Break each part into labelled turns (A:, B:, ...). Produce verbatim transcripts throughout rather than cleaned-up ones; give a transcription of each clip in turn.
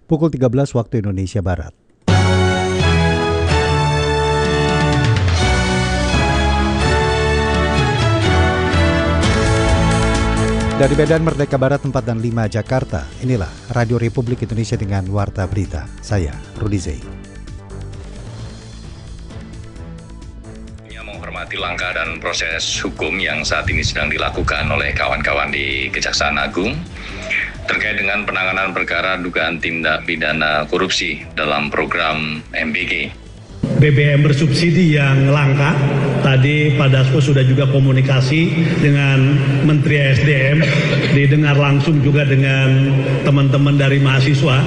A: pukul tiga belas waktu Indonesia Barat. Dari Medan Merdeka Barat empat dan lima Jakarta, inilah Radio Republik Indonesia dengan Warta Berita. Saya, Rudi Zei.
B: Menghormati langkah dan proses hukum yang saat ini sedang dilakukan oleh kawan-kawan di Kejaksaan Agung terkait dengan penanganan perkara dugaan tindak pidana korupsi dalam program M B G.
C: B B M bersubsidi yang langka, tadi Pak Dasko sudah juga komunikasi dengan Menteri S D M, didengar langsung juga dengan teman-teman dari mahasiswa.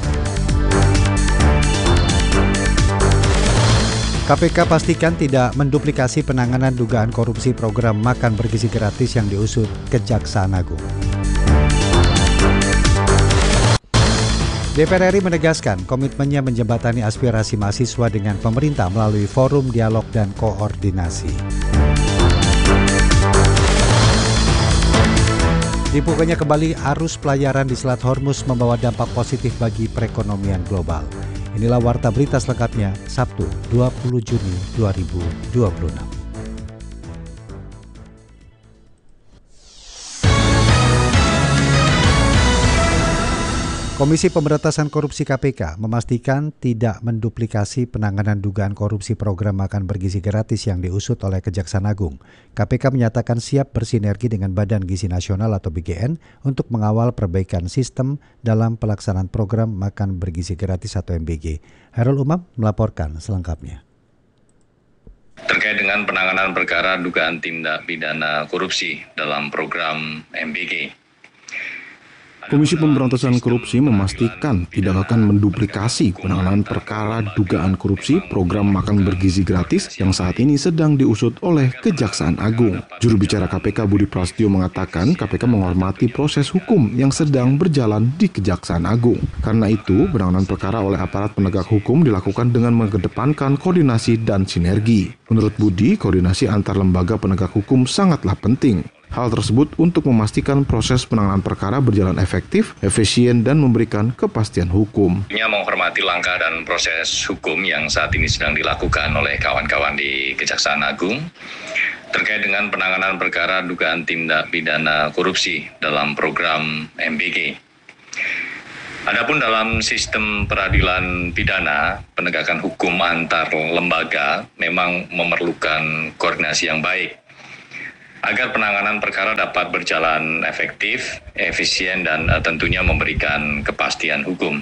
A: K P K pastikan tidak menduplikasi penanganan dugaan korupsi program makan bergizi gratis yang diusut Kejaksaan Agung. D P R R I menegaskan komitmennya menjembatani aspirasi mahasiswa dengan pemerintah melalui forum dialog dan koordinasi. Dibukanya kembali arus pelayaran di Selat Hormuz membawa dampak positif bagi perekonomian global. Inilah Warta Berita selengkapnya, Sabtu dua puluh Juni dua ribu dua puluh enam. Komisi Pemberantasan Korupsi K P K memastikan tidak menduplikasi penanganan dugaan korupsi program makan bergizi gratis yang diusut oleh Kejaksaan Agung. K P K menyatakan siap bersinergi dengan Badan Gizi Nasional atau B G N untuk mengawal perbaikan sistem dalam pelaksanaan program makan bergizi gratis atau M B G. Hairul Umam melaporkan selengkapnya.
B: Terkait dengan penanganan perkara dugaan tindak pidana korupsi dalam program M B G.
D: Komisi Pemberantasan Korupsi memastikan tidak akan menduplikasi penanganan perkara dugaan korupsi program makan bergizi gratis yang saat ini sedang diusut oleh Kejaksaan Agung. Juru bicara K P K Budi Prasetyo mengatakan K P K menghormati proses hukum yang sedang berjalan di Kejaksaan Agung. Karena itu, penanganan perkara oleh aparat penegak hukum dilakukan dengan mengedepankan koordinasi dan sinergi. Menurut Budi, koordinasi antar lembaga penegak hukum sangatlah penting. Hal tersebut untuk memastikan proses penanganan perkara berjalan efektif, efisien, dan memberikan kepastian hukum.
B: Menghormati langkah dan proses hukum yang saat ini sedang dilakukan oleh kawan-kawan di Kejaksaan Agung terkait dengan penanganan perkara dugaan tindak pidana korupsi dalam program M B G. Adapun dalam sistem peradilan pidana, penegakan hukum antar lembaga memang memerlukan koordinasi yang baik agar penanganan perkara dapat berjalan efektif, efisien, dan uh, tentunya memberikan kepastian hukum.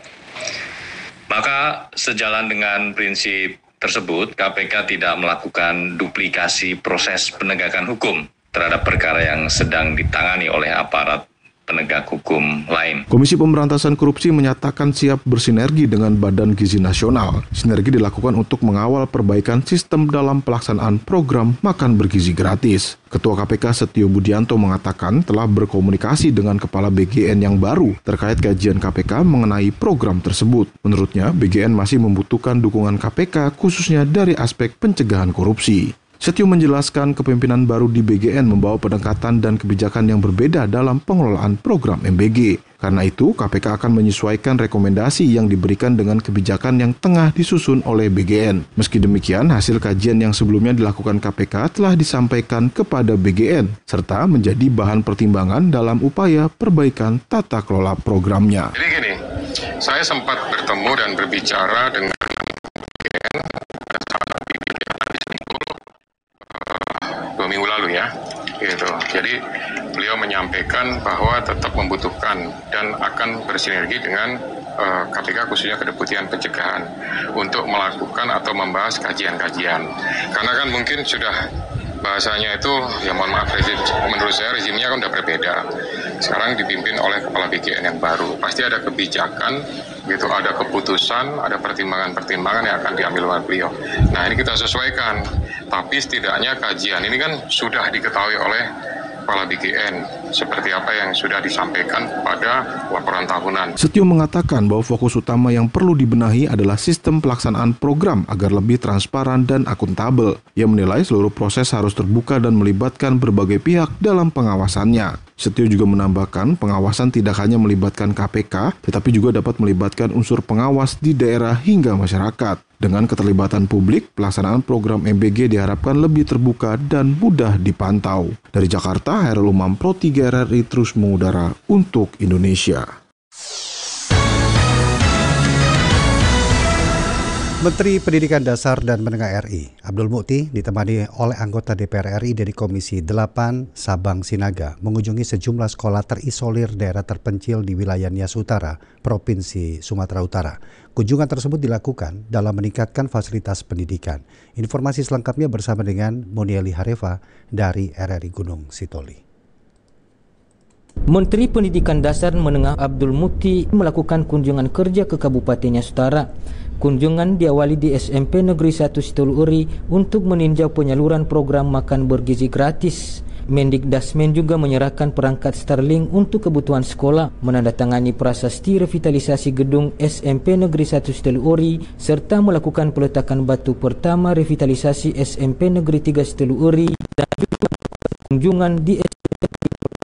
B: Maka sejalan dengan prinsip tersebut, K P K tidak melakukan duplikasi proses penegakan hukum terhadap perkara yang sedang ditangani oleh aparat penegak hukum lain.
D: Komisi Pemberantasan Korupsi menyatakan siap bersinergi dengan Badan Gizi Nasional. Sinergi dilakukan untuk mengawal perbaikan sistem dalam pelaksanaan program makan bergizi gratis. Ketua K P K Setio Budianto mengatakan telah berkomunikasi dengan Kepala B G N yang baru terkait kajian K P K mengenai program tersebut. Menurutnya, B G N masih membutuhkan dukungan K P K khususnya dari aspek pencegahan korupsi. Setio menjelaskan kepemimpinan baru di B G N membawa pendekatan dan kebijakan yang berbeda dalam pengelolaan program M B G. Karena itu, K P K akan menyesuaikan rekomendasi yang diberikan dengan kebijakan yang tengah disusun oleh B G N. Meski demikian, hasil kajian yang sebelumnya dilakukan K P K telah disampaikan kepada B G N, serta menjadi bahan pertimbangan dalam upaya perbaikan tata kelola programnya.
E: Jadi gini, saya sempat bertemu dan berbicara dengan B G N dua minggu lalu ya, gitu. Jadi beliau menyampaikan bahwa tetap membutuhkan dan akan bersinergi dengan uh, K P K khususnya Kedeputian Pencegahan untuk melakukan atau membahas kajian-kajian. Karena kan mungkin sudah bahasanya itu, ya mohon maaf, rezim, menurut saya rezimnya kan udah berbeda. Sekarang dipimpin oleh Kepala B G N yang baru. Pasti ada kebijakan, gitu, ada keputusan, ada pertimbangan-pertimbangan yang akan diambil oleh beliau. Nah, ini kita sesuaikan. Tapi setidaknya kajian ini kan sudah diketahui oleh Kepala B G N seperti apa yang sudah disampaikan pada laporan tahunan.
D: Setio mengatakan bahwa fokus utama yang perlu dibenahi adalah sistem pelaksanaan program agar lebih transparan dan akuntabel. Ia menilai seluruh proses harus terbuka dan melibatkan berbagai pihak dalam pengawasannya. Setio juga menambahkan pengawasan tidak hanya melibatkan K P K, tetapi juga dapat melibatkan unsur pengawas di daerah hingga masyarakat. Dengan keterlibatan publik, pelaksanaan program M B G diharapkan lebih terbuka dan mudah dipantau. Dari Jakarta, Hairul Umam, Pro tiga R R I terus mengudara untuk Indonesia.
A: Menteri Pendidikan Dasar dan Menengah R I, Abdul Mukti, ditemani oleh anggota D P R R I dari Komisi delapan Sabang Sinaga, mengunjungi sejumlah sekolah terisolir daerah terpencil di wilayah Nias Utara, Provinsi Sumatera Utara. Kunjungan tersebut dilakukan dalam meningkatkan fasilitas pendidikan. Informasi selengkapnya bersama dengan Monieli Harefa dari R R I Gunung Sitoli.
F: Menteri Pendidikan Dasar Menengah Abdul Mukti melakukan kunjungan kerja ke Kabupaten Nias Utara. Kunjungan diawali di S M P Negeri satu Situluri untuk meninjau penyaluran program makan bergizi gratis. Mendikdasmen juga menyerahkan perangkat Starlink untuk kebutuhan sekolah, menandatangani prasasti revitalisasi gedung S M P Negeri satu Situluri, serta melakukan peletakan batu pertama revitalisasi S M P Negeri tiga Situluri, dan juga kunjungan di S M P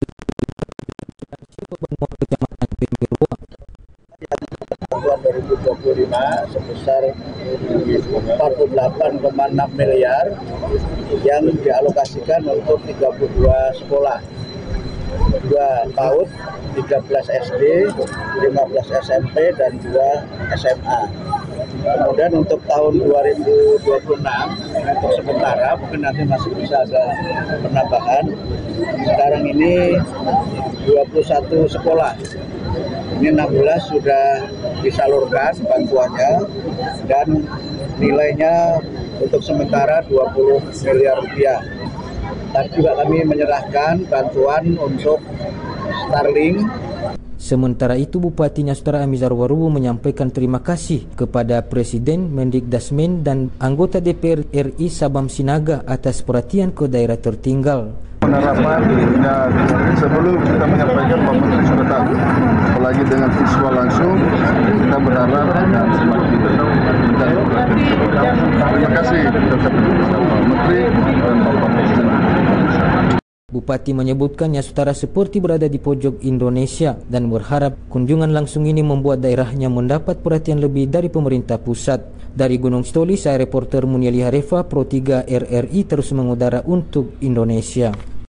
F: Kecamatan Pemberua.
G: dua ribu dua puluh lima sebesar empat puluh delapan koma enam miliar yang dialokasikan untuk tiga puluh dua sekolah, dua PAUD, tiga belas S D, lima belas S M P, dan dua S M A. Kemudian untuk tahun dua ribu dua puluh enam, untuk sementara, mungkin nanti masih bisa ada penambahan, sekarang ini dua puluh satu sekolah. Ini enam belas sudah disalurkan bantuannya dan nilainya untuk sementara dua puluh miliar rupiah. Tadi juga kami menyerahkan bantuan untuk Starlink.
F: Sementara itu, Bupati Nias Utara Amizar Warubu menyampaikan terima kasih kepada Presiden, Mendikdasmen, dan anggota D P R R I Sabang Sinaga atas perhatian ke daerah tertinggal.
H: Penerapan ya, sebelum kita menyampaikan Pak Menteri sudah tahu, apalagi dengan visual langsung, kita berharap dan semakin dan terima kasih kepada Pak Menteri dan Bapak Presiden.
F: Bupati menyebutkan Nias Utara seperti berada di pojok Indonesia dan berharap kunjungan langsung ini membuat daerahnya mendapat perhatian lebih dari pemerintah pusat. Dari Gunung Sitoli, saya reporter Munieli Harefa, Pro tiga R R I terus mengudara untuk Indonesia.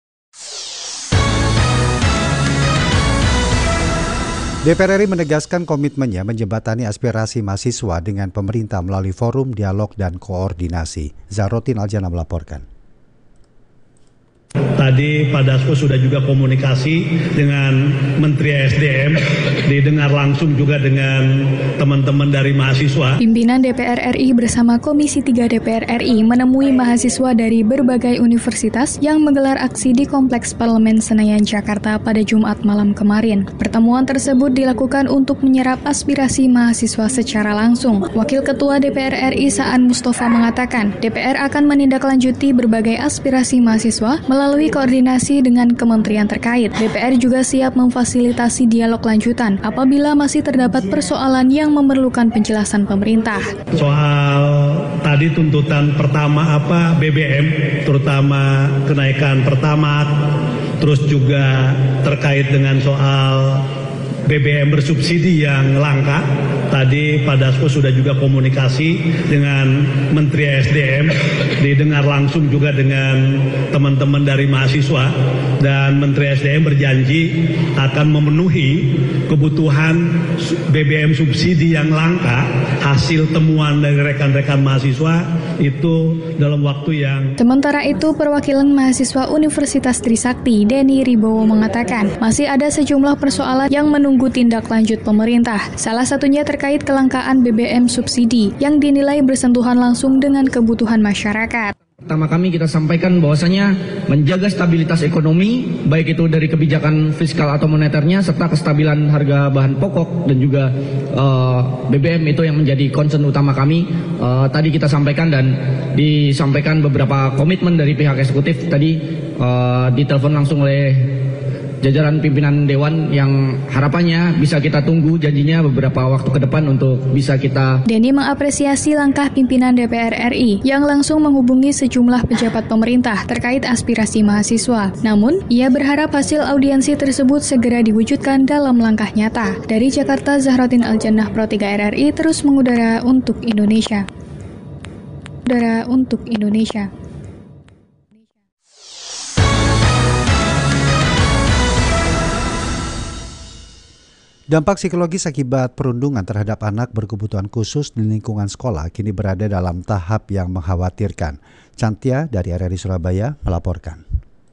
A: D P R R I menegaskan komitmennya menjembatani aspirasi mahasiswa dengan pemerintah melalui forum dialog dan koordinasi. Zarotin Aljana melaporkan.
C: Tadi Pak Dasko sudah juga komunikasi dengan Menteri S D M, didengar langsung juga dengan teman-teman dari mahasiswa.
I: Pimpinan D P R R I bersama Komisi tiga D P R R I menemui mahasiswa dari berbagai universitas yang menggelar aksi di Kompleks Parlemen Senayan, Jakarta pada Jumat malam kemarin. Pertemuan tersebut dilakukan untuk menyerap aspirasi mahasiswa secara langsung. Wakil Ketua D P R R I Saan Mustafa mengatakan, D P R akan menindaklanjuti berbagai aspirasi mahasiswa melalui koordinasi dengan kementerian terkait. D P R juga siap memfasilitasi dialog lanjutan apabila masih terdapat persoalan yang memerlukan penjelasan pemerintah.
C: Soal tadi tuntutan pertama apa B B M, terutama kenaikan pertamax, terus juga terkait dengan soal B B M bersubsidi yang langka. Tadi Pak Dasko sudah juga komunikasi dengan Menteri S D M, didengar langsung juga dengan teman-teman dari mahasiswa, dan Menteri S D M berjanji akan memenuhi kebutuhan B B M subsidi yang langka hasil temuan dari rekan-rekan mahasiswa itu dalam waktu yang...
I: Sementara itu, perwakilan mahasiswa Universitas Trisakti, Denny Ribowo, mengatakan masih ada sejumlah persoalan yang menunggu tindak lanjut pemerintah. Salah satunya terkait kelangkaan B B M subsidi yang dinilai bersentuhan langsung dengan kebutuhan masyarakat.
J: Pertama, kami kita sampaikan bahwasanya menjaga stabilitas ekonomi, baik itu dari kebijakan fiskal atau moneternya, serta kestabilan harga bahan pokok dan juga uh, B B M itu yang menjadi concern utama kami. Uh, tadi kita sampaikan dan disampaikan beberapa komitmen dari pihak eksekutif tadi uh, ditelepon langsung oleh jajaran pimpinan Dewan yang harapannya bisa kita tunggu janjinya beberapa waktu ke depan untuk bisa kita.
I: Denny mengapresiasi langkah pimpinan D P R R I yang langsung menghubungi sejumlah pejabat pemerintah terkait aspirasi mahasiswa. Namun, ia berharap hasil audiensi tersebut segera diwujudkan dalam langkah nyata. Dari Jakarta, Zahrotin Aljannah, Pro tiga R R I terus mengudara untuk Indonesia. Udara untuk Indonesia.
A: Dampak psikologis akibat perundungan terhadap anak berkebutuhan khusus di lingkungan sekolah kini berada dalam tahap yang mengkhawatirkan. Cantia dari R R I Surabaya melaporkan.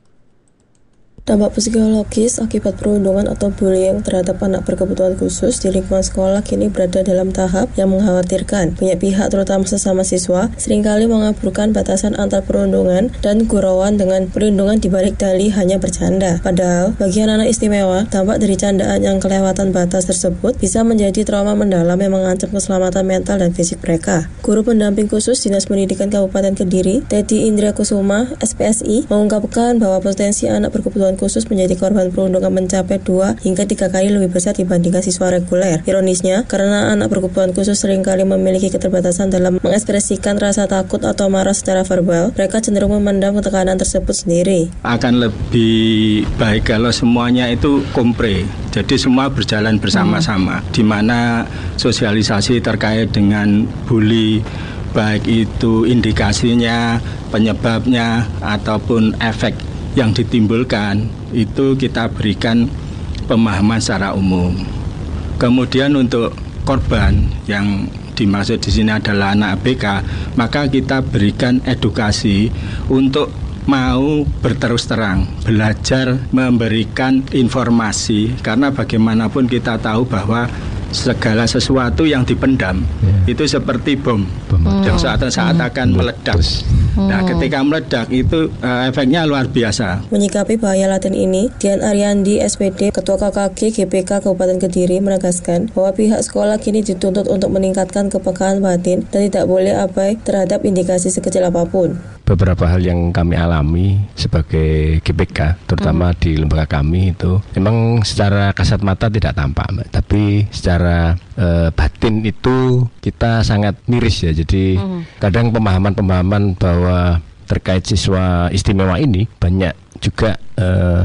K: Dampak psikologis akibat perundungan atau bullying terhadap anak berkebutuhan khusus di lingkungan sekolah kini berada dalam tahap yang mengkhawatirkan. Banyak pihak, terutama sesama siswa, seringkali mengaburkan batasan antar perundungan dan gurauan dengan perlindungan dibalik dalih hanya bercanda. Padahal, bagi anak istimewa, dampak dari candaan yang kelewatan batas tersebut bisa menjadi trauma mendalam yang mengancam keselamatan mental dan fisik mereka. Guru pendamping khusus Dinas Pendidikan Kabupaten Kediri, Teddy Indra Kusuma, S P S I, mengungkapkan bahwa potensi anak berkebutuhan khusus menjadi korban perundungan mencapai dua hingga tiga kali lebih besar dibandingkan siswa reguler. Ironisnya, karena anak berkebutuhan khusus seringkali memiliki keterbatasan dalam mengekspresikan rasa takut atau marah secara verbal, mereka cenderung memendam tekanan tersebut sendiri.
L: Akan lebih baik kalau semuanya itu kompre, jadi semua berjalan bersama-sama, hmm. di mana sosialisasi terkait dengan bully, baik itu indikasinya, penyebabnya, ataupun efek yang ditimbulkan, itu kita berikan pemahaman secara umum. Kemudian untuk korban yang dimaksud di sini adalah anak A B K, maka kita berikan edukasi untuk mau berterus terang, belajar memberikan informasi, karena bagaimanapun kita tahu bahwa segala sesuatu yang dipendam yeah. itu seperti bom, bom. yang saat-saat hmm. akan meledak. Hmm. Nah, ketika meledak itu uh, efeknya luar biasa.
K: Menyikapi bahaya laten ini, Dian Aryandi S P D, Ketua K K G G P K Kabupaten Kediri, menegaskan bahwa pihak sekolah kini dituntut untuk meningkatkan kepekaan batin dan tidak boleh abai terhadap indikasi sekecil apapun.
M: Beberapa hal yang kami alami sebagai G P K, terutama hmm. di lembaga kami itu memang secara kasat mata tidak tampak, Mbak, tapi secara e, batin itu kita sangat miris ya. Jadi hmm. kadang pemahaman-pemahaman bahwa terkait siswa istimewa ini banyak juga e,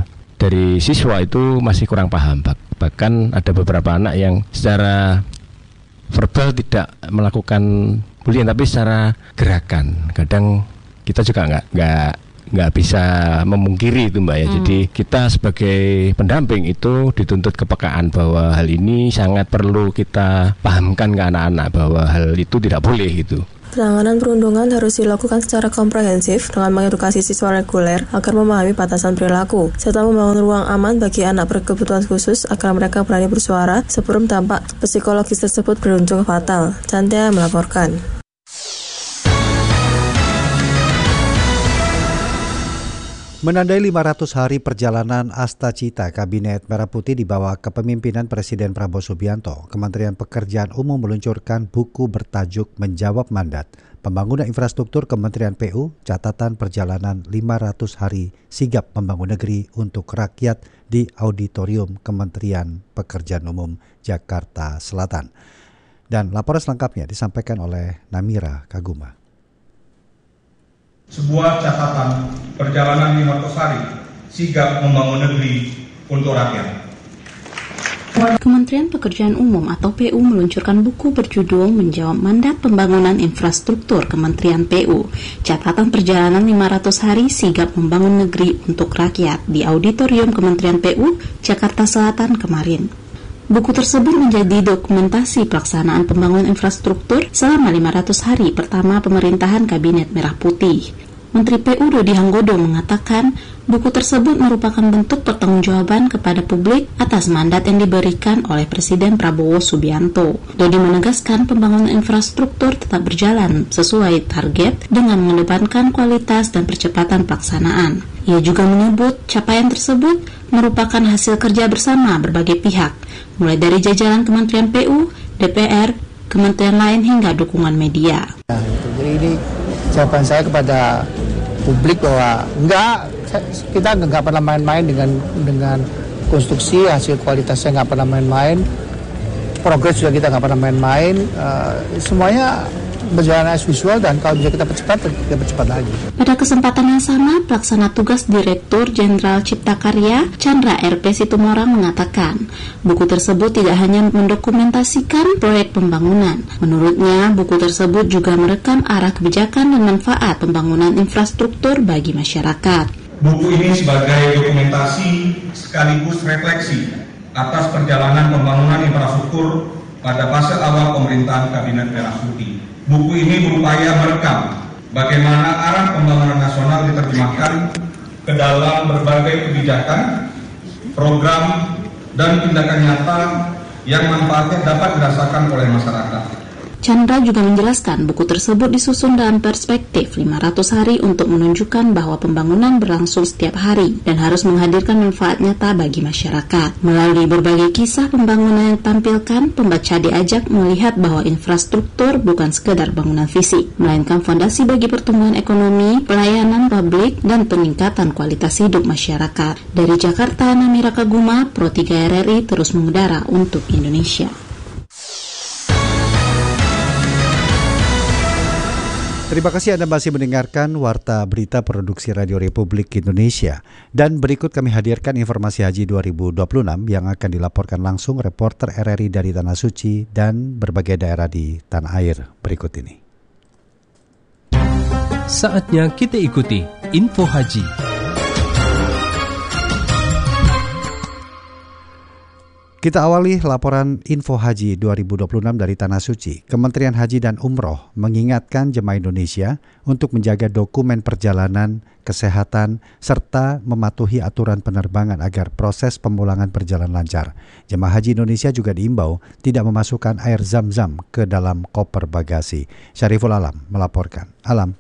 M: dari siswa itu masih kurang paham. Bahkan ada beberapa anak yang secara verbal tidak melakukan bullying, tapi secara gerakan kadang kita juga nggak nggak nggak bisa memungkiri itu, Mbak ya. Hmm. Jadi kita sebagai pendamping itu dituntut kepekaan bahwa hal ini sangat perlu kita pahamkan ke anak-anak bahwa hal itu tidak boleh gitu.
K: Penanganan perundungan harus dilakukan secara komprehensif dengan mengedukasi siswa reguler agar memahami batasan perilaku, serta membangun ruang aman bagi anak berkebutuhan khusus agar mereka berani bersuara sebelum dampak psikologis tersebut berujung fatal. Cantia melaporkan.
A: Menandai lima ratus hari perjalanan Astacita Kabinet Merah Putih di bawah kepemimpinan Presiden Prabowo Subianto, Kementerian Pekerjaan Umum meluncurkan buku bertajuk Menjawab Mandat, Pembangunan Infrastruktur Kementerian P U, Catatan Perjalanan lima ratus Hari Sigap Membangun Negeri untuk Rakyat di Auditorium Kementerian Pekerjaan Umum Jakarta Selatan. Dan laporan selengkapnya disampaikan oleh Namira Kaguma.
N: Sebuah catatan perjalanan lima ratus hari sigap membangun negeri untuk rakyat.
O: Kementerian Pekerjaan Umum atau P U meluncurkan buku berjudul Menjawab Mandat Pembangunan Infrastruktur Kementerian P U, Catatan Perjalanan lima ratus Hari Sigap Membangun Negeri untuk Rakyat di Auditorium Kementerian P U, Jakarta Selatan kemarin. Buku tersebut menjadi dokumentasi pelaksanaan pembangunan infrastruktur selama lima ratus hari pertama pemerintahan Kabinet Merah Putih. Menteri P U Dodi Hanggodo mengatakan buku tersebut merupakan bentuk pertanggungjawaban kepada publik atas mandat yang diberikan oleh Presiden Prabowo Subianto. Dodi menegaskan pembangunan infrastruktur tetap berjalan sesuai target dengan mengedepankan kualitas dan percepatan pelaksanaan. Ia juga menyebut capaian tersebut merupakan hasil kerja bersama berbagai pihak, mulai dari jajaran Kementerian P U, D P R, kementerian lain hingga dukungan media.
P: Nah, gitu. Jadi ini jawaban saya kepada publik bahwa enggak, kita enggak pernah main-main dengan dengan konstruksi, hasil kualitasnya nggak pernah main-main, progres juga kita nggak pernah main-main, uh, semuanya berjalan as visual dan kalau bisa kita percepat, kita percepat lagi.
O: Pada kesempatan yang sama, Pelaksana Tugas Direktur Jenderal Cipta Karya Chandra R P Situmorang mengatakan, buku tersebut tidak hanya mendokumentasikan proyek pembangunan. Menurutnya, buku tersebut juga merekam arah kebijakan dan manfaat pembangunan infrastruktur bagi masyarakat.
N: Buku ini sebagai dokumentasi sekaligus refleksi atas perjalanan pembangunan infrastruktur pada fase awal pemerintahan Kabinet Merah Putih. Buku ini berupaya merekam bagaimana arah pembangunan nasional diterjemahkan ke dalam berbagai kebijakan, program, dan tindakan nyata yang manfaatnya dapat dirasakan oleh masyarakat.
O: Chandra juga menjelaskan buku tersebut disusun dalam perspektif lima ratus hari untuk menunjukkan bahwa pembangunan berlangsung setiap hari dan harus menghadirkan manfaat nyata bagi masyarakat. Melalui berbagai kisah pembangunan yang ditampilkan, pembaca diajak melihat bahwa infrastruktur bukan sekedar bangunan fisik, melainkan fondasi bagi pertumbuhan ekonomi, pelayanan publik, dan peningkatan kualitas hidup masyarakat. Dari Jakarta, Namira Kaguma, Pro tiga R R I terus mengudara untuk Indonesia.
A: Terima kasih Anda masih mendengarkan Warta Berita Produksi Radio Republik Indonesia. Dan berikut kami hadirkan informasi Haji dua ribu dua puluh enam yang akan dilaporkan langsung reporter R R I dari Tanah Suci dan berbagai daerah di tanah air berikut ini.
Q: Saatnya kita ikuti Info Haji.
A: Kita awali laporan Info Haji dua ribu dua puluh enam dari Tanah Suci. Kementerian Haji dan Umroh mengingatkan jemaah Indonesia untuk menjaga dokumen perjalanan, kesehatan, serta mematuhi aturan penerbangan agar proses pemulangan berjalan lancar. Jemaah Haji Indonesia juga diimbau tidak memasukkan air zam-zam ke dalam koper bagasi. Syariful Alam melaporkan. Alam.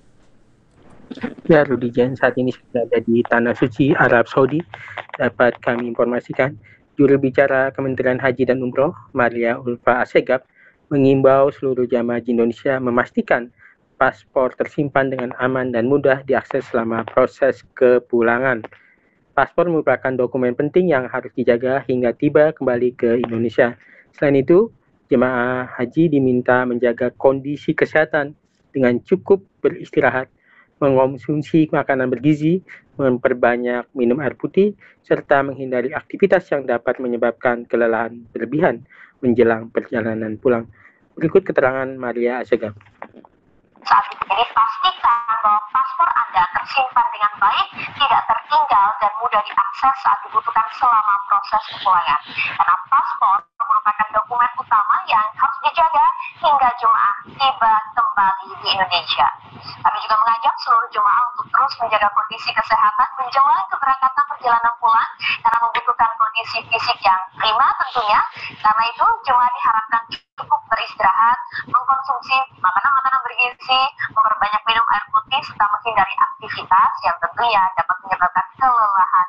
R: Ya, Rudi Jan saat ini sudah ada di Tanah Suci, Arab Saudi. Dapat kami informasikan, juru bicara Kementerian Haji dan Umroh, Maria Ulfa Assegaf, mengimbau seluruh jamaah haji Indonesia memastikan paspor tersimpan dengan aman dan mudah diakses selama proses kepulangan. Paspor merupakan dokumen penting yang harus dijaga hingga tiba kembali ke Indonesia. Selain itu, jemaah haji diminta menjaga kondisi kesehatan dengan cukup beristirahat, mengonsumsi makanan bergizi, memperbanyak minum air putih, serta menghindari aktivitas yang dapat menyebabkan kelelahan berlebihan menjelang perjalanan pulang. Berikut keterangan Maria Assegaf.
S: Saat ini pastikan bahwa paspor Anda tersimpan dengan baik, tidak tertinggal dan mudah diakses saat dibutuhkan selama proses kepulangan. Karena paspor merupakan dokumen utama yang harus dijaga hingga jemaah tiba kembali di Indonesia. Kami juga mengajak seluruh jemaah untuk terus menjaga kondisi kesehatan menjelang keberangkatan perjalanan pulang karena membutuhkan kondisi fisik yang prima tentunya. Karena itu jemaah diharapkan cukup beristirahat, mengkonsumsi makanan-makanan bergizi, memperbanyak minum air putih, serta menghindari aktivitas yang tentunya dapat menyebabkan kelelahan.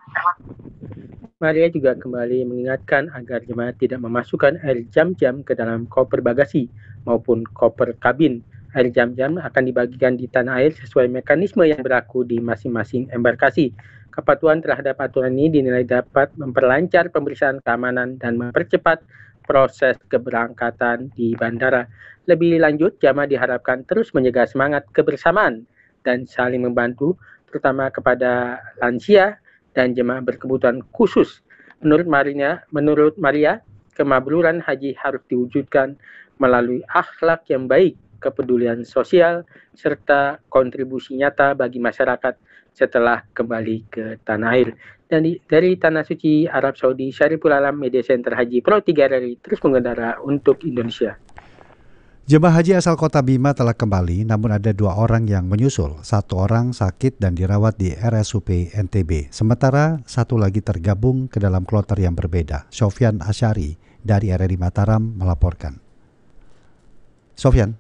R: Maria juga kembali mengingatkan agar jemaah tidak memasukkan air jam-jam ke dalam koper bagasi maupun koper kabin. Air jam-jam akan dibagikan di tanah air sesuai mekanisme yang berlaku di masing-masing embarkasi. Kepatuhan terhadap aturan ini dinilai dapat memperlancar pemeriksaan keamanan dan mempercepat proses keberangkatan di bandara. Lebih lanjut, jamaah diharapkan terus menjaga semangat kebersamaan dan saling membantu, terutama kepada lansia dan jemaah berkebutuhan khusus. Menurut Maria, menurut Maria, kemakburan haji harus diwujudkan melalui akhlak yang baik, kepedulian sosial, serta kontribusi nyata bagi masyarakat setelah kembali ke tanah air. Dan di, dari Tanah Suci, Arab Saudi, Syariful Alam, Media Center Haji Pro tiga R R I terus mengendara untuk Indonesia.
A: Jemaah haji asal Kota Bima telah kembali, namun ada dua orang yang menyusul. Satu orang sakit dan dirawat di R S U P N T B. Sementara satu lagi tergabung ke dalam kloter yang berbeda. Sofyan Asyari dari R R I Mataram melaporkan. Sofyan.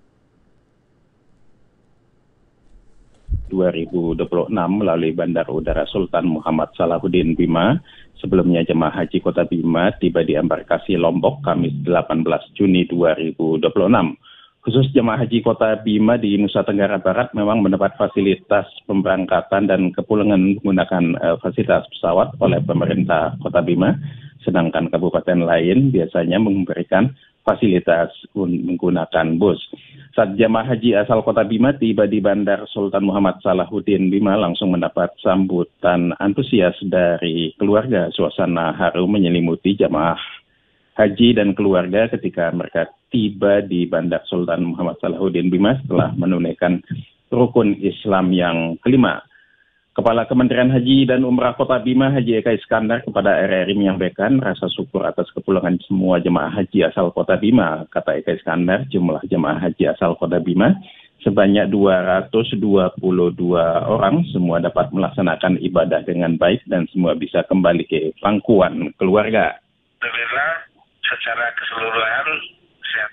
T: dua ribu dua puluh enam melalui Bandara Udara Sultan Muhammad Salahuddin Bima. Sebelumnya jemaah haji Kota Bima tiba di embarkasi Lombok Kamis delapan belas Juni dua ribu dua puluh enam. Khusus jemaah haji Kota Bima di Nusa Tenggara Barat memang mendapat fasilitas pemberangkatan dan kepulangan menggunakan uh, fasilitas pesawat oleh pemerintah Kota Bima, sedangkan kabupaten lain biasanya memberikan fasilitas menggunakan bus. Saat jemaah haji asal Kota Bima tiba di Bandar Sultan Muhammad Salahuddin Bima langsung mendapat sambutan antusias dari keluarga. Suasana haru menyelimuti jemaah haji dan keluarga ketika mereka tiba di Bandar Sultan Muhammad Salahuddin Bima setelah menunaikan rukun Islam yang kelima. Kepala Kementerian Haji dan Umrah Kota Bima, Haji Eka Iskandar, kepada R R I menyampaikan rasa syukur atas kepulangan semua jemaah haji asal Kota Bima. Kata Eka Iskandar, jumlah jemaah haji asal Kota Bima sebanyak dua ratus dua puluh dua orang, semua dapat melaksanakan ibadah dengan baik dan semua bisa kembali ke pangkuan keluarga.
U: Alhamdulillah, secara keseluruhan sehat,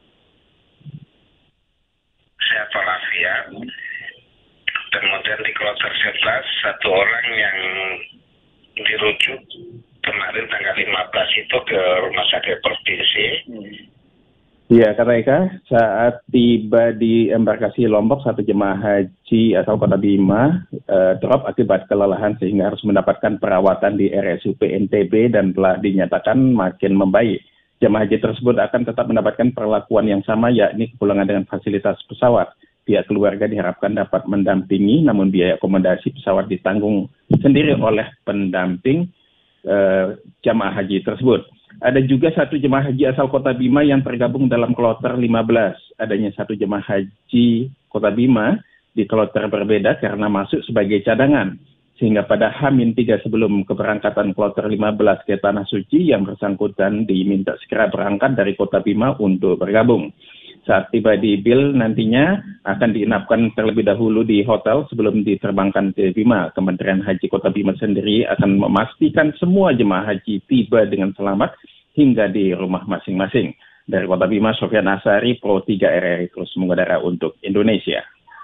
U: sehat walafiat. Kemudian di kloter sebelas, satu orang yang dirujuk kemarin tanggal lima belas itu ke Rumah Sakit Provinsi.
T: Ya, kata Eka, saat tiba di embarkasi Lombok, satu jemaah haji asal Kota Bima uh, drop akibat kelelahan sehingga harus mendapatkan perawatan di R S U P N T B dan telah dinyatakan makin membaik. Jemaah haji tersebut akan tetap mendapatkan perlakuan yang sama, yakni kepulangan dengan fasilitas pesawat. Pihak keluarga diharapkan dapat mendampingi, namun biaya akomodasi pesawat ditanggung sendiri oleh pendamping uh, jemaah haji tersebut. Ada juga satu jemaah haji asal Kota Bima yang tergabung dalam kloter lima belas. Adanya satu jemaah haji Kota Bima di kloter berbeda karena masuk sebagai cadangan. Sehingga pada H tiga sebelum keberangkatan kloter lima belas ke Tanah Suci, yang bersangkutan diminta segera berangkat dari Kota Bima untuk bergabung. Saat tiba di Bil nantinya akan diinapkan terlebih dahulu di hotel sebelum diterbangkan ke Bima. Kementerian Haji Kota Bima sendiri akan memastikan semua jemaah haji tiba dengan selamat hingga di rumah masing-masing. Dari Kota Bima, Sofyan Asari, Pro tiga R R I terus mengudara untuk Indonesia.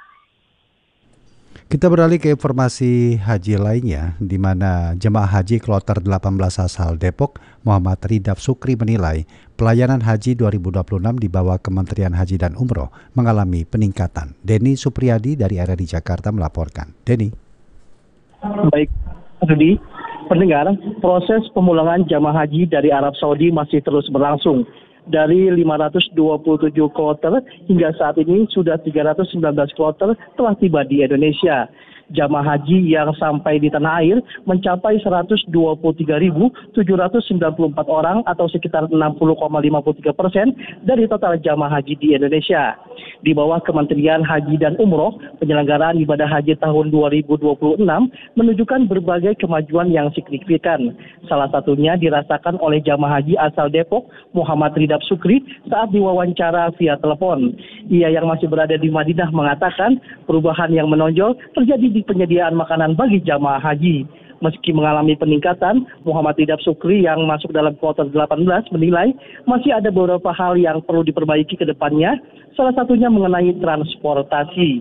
A: Kita beralih ke informasi haji lainnya, di mana jemaah haji kloter delapan belas asal Depok, Muhammad Ridaf Sukri menilai pelayanan haji dua ribu dua puluh enam di bawah Kementerian Haji dan Umroh mengalami peningkatan. Denny Supriyadi dari R R I Jakarta melaporkan. Denny.
V: Baik, Rudi. Pendengar, proses pemulangan jamaah haji dari Arab Saudi masih terus berlangsung. Dari lima ratus dua puluh tujuh kloter hingga saat ini sudah tiga ratus sembilan belas kloter telah tiba di Indonesia. Jamaah haji yang sampai di tanah air mencapai seratus dua puluh tiga ribu tujuh ratus sembilan puluh empat orang atau sekitar enam puluh koma lima puluh tiga persen dari total jamaah haji di Indonesia. Di bawah Kementerian Haji dan Umroh, penyelenggaraan ibadah haji tahun dua ribu dua puluh enam menunjukkan berbagai kemajuan yang signifikan. Salah satunya dirasakan oleh jamaah haji asal Depok, Muhammad Ridaf Sukri, saat diwawancara via telepon. Ia yang masih berada di Madinah mengatakan perubahan yang menonjol terjadi di penyediaan makanan bagi jamaah haji. Meski mengalami peningkatan, Muhammad Ridaf Sukri yang masuk dalam kloter delapan belas menilai masih ada beberapa hal yang perlu diperbaiki ke depannya, salah satunya mengenai transportasi.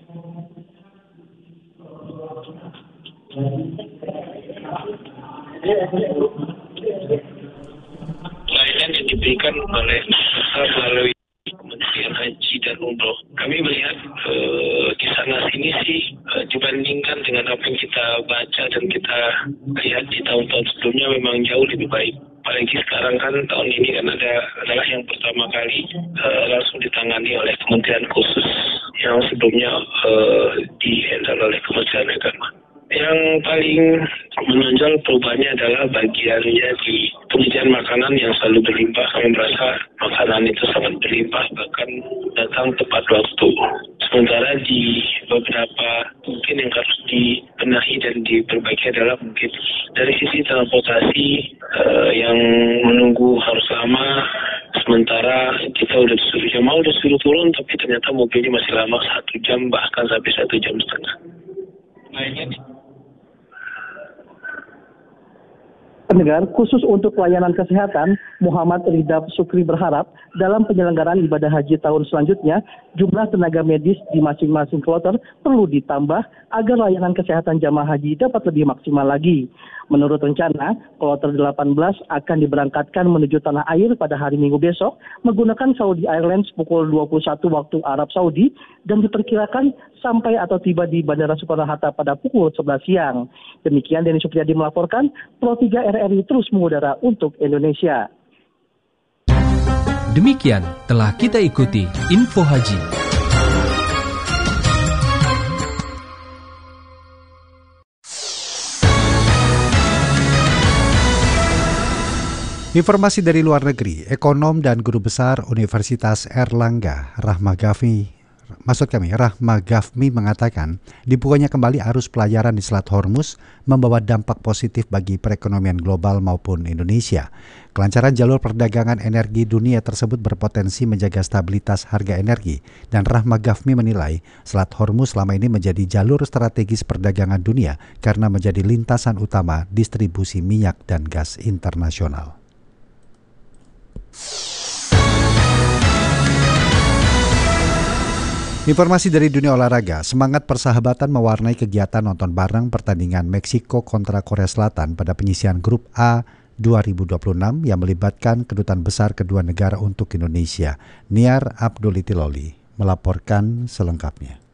U: Layanan yang diberikan oleh melalui Kementerian Haji dan Umroh, kami melihat uh, di sana sini sih uh, dibandingkan dengan apa yang kita baca dan kita lihat di tahun-tahun sebelumnya memang jauh lebih baik. Apalagi sekarang kan tahun ini kan ada adalah yang pertama kali uh, langsung ditangani oleh Kementerian Khusus yang sebelumnya uh, di-handle oleh Kementerian Agama. Yang paling menonjol perubahannya adalah bagiannya di penyediaan makanan yang selalu berlimpah. Kami merasa makanan itu sangat berlimpah, bahkan datang tepat waktu. Sementara di beberapa mungkin yang harus dibenahi dan diperbaiki adalah mungkin dari sisi transportasi uh, yang menunggu harus lama. Sementara kita udah disuruh jamaah udah disuruh turun, tapi ternyata mobilnya masih lama satu jam bahkan sampai satu jam setengah. Lainnya
V: Pendengar, khusus untuk pelayanan kesehatan, Muhammad Ridaf Sukri berharap dalam penyelenggaraan ibadah haji tahun selanjutnya, jumlah tenaga medis di masing-masing kloter perlu ditambah agar layanan kesehatan jamaah haji dapat lebih maksimal lagi. Menurut rencana, kloter delapan belas akan diberangkatkan menuju tanah air pada hari Minggu besok menggunakan Saudi Airlines pukul dua puluh satu waktu Arab Saudi dan diperkirakan sampai atau tiba di Bandara Soekarno-Hatta pada pukul sebelas siang. Demikian Denny Supriyadi melaporkan, Pro tiga R R I terus mengudara untuk Indonesia.
Q: Demikian telah kita ikuti Info Haji.
A: Informasi dari luar negeri, ekonom dan guru besar Universitas Erlangga, Rahma Gafmi, maksud kami Rahma Gafmi mengatakan, dibukanya kembali arus pelayaran di Selat Hormuz membawa dampak positif bagi perekonomian global maupun Indonesia. Kelancaran jalur perdagangan energi dunia tersebut berpotensi menjaga stabilitas harga energi, dan Rahma Gafmi menilai Selat Hormuz selama ini menjadi jalur strategis perdagangan dunia karena menjadi lintasan utama distribusi minyak dan gas internasional. Informasi dari dunia olahraga, semangat persahabatan mewarnai kegiatan nonton bareng pertandingan Meksiko kontra Korea Selatan pada penyisihan grup A dua ribu dua puluh enam yang melibatkan kedutaan besar kedua negara untuk Indonesia. Niar Abdul Itiloli melaporkan selengkapnya.